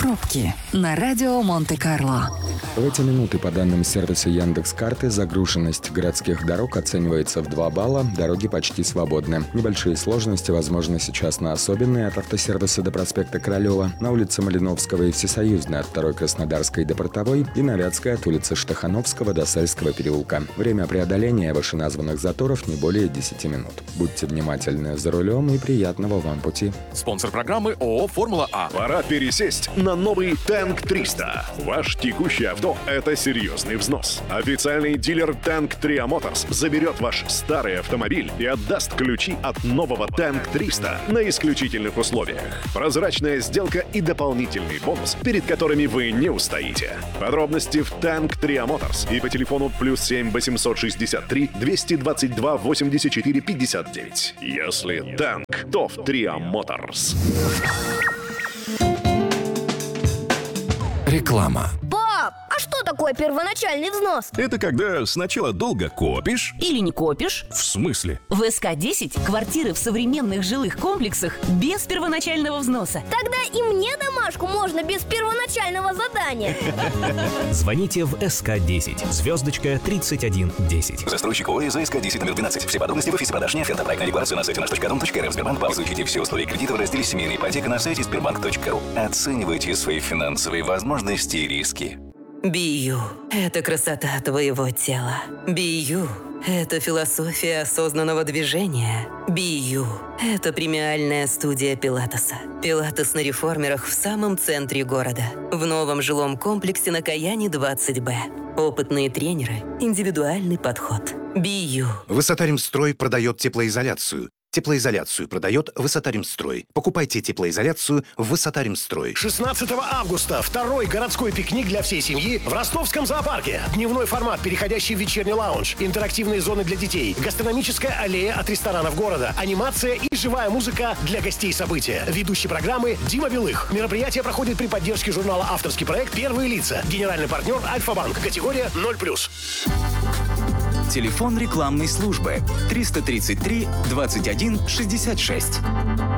Пробки на радио Монте-Карло. В эти минуты, по данным сервиса Яндекс.Карты, загруженность городских дорог оценивается в 2 балла, дороги почти свободны. Небольшие сложности возможны сейчас на Особенной от автосервиса до проспекта Королева, на улице Малиновского и Всесоюзной от 2-й Краснодарской до Портовой и на Вятской от улицы Штахановского до Сальского переулка. Время преодоления вышеназванных заторов не более 10 минут. Будьте внимательны за рулем и приятного вам пути. Спонсор программы ООО «Формула А». Пора пересесть на новый Танк 300. Ваш текущий авто – это серьезный взнос. Официальный дилер Tank Tria Motors заберет ваш старый автомобиль и отдаст ключи от нового Tank 300 на исключительных условиях. Прозрачная сделка и дополнительный бонус, перед которыми вы не устоите. Подробности в Tank Tria Motors и по телефону +7 863 222 84 59. Если танк, то в Tria Motors. Реклама. Пап, а что такое первоначальный взнос? Это когда сначала долго копишь. Или не копишь? В смысле? В СК-10 квартиры в современных жилых комплексах без первоначального взноса. Тогда и мне домашку можно без первоначального задания. Звоните в СК-10, звездочка 3110. Застройщик ООО за СК-10 номер 12. Все подробности в офисе продаж оферта. Проектная декларация на сайте наш.дом.рф. Сбербанк. Изучите все условия кредита в разделе «Семейная ипотека» на сайте sberbank.ru. Оценивайте свои финансовые возможности и риски. Бию – это красота твоего тела. Бию – это философия осознанного движения. Бию – это премиальная студия Пилатеса. Пилатес на реформерах в самом центре города. В новом жилом комплексе на Каяне 20Б. Опытные тренеры, индивидуальный подход. Бию. Высота-Ремстрой продает теплоизоляцию. Теплоизоляцию продает Высота-Ремстрой. Покупайте теплоизоляцию в Высота-Ремстрой. 16 августа второй городской пикник для всей семьи в Ростовском зоопарке. Дневной формат, переходящий в вечерний лаунж, интерактивные зоны для детей, гастрономическая аллея от ресторанов города, анимация и живая музыка для гостей события. Ведущий программы Дима Белых. Мероприятие проходит при поддержке журнала «Авторский проект. Первые лица». Генеральный партнер Альфа-банк. Категория 0+. Телефон рекламной службы 333 21 66.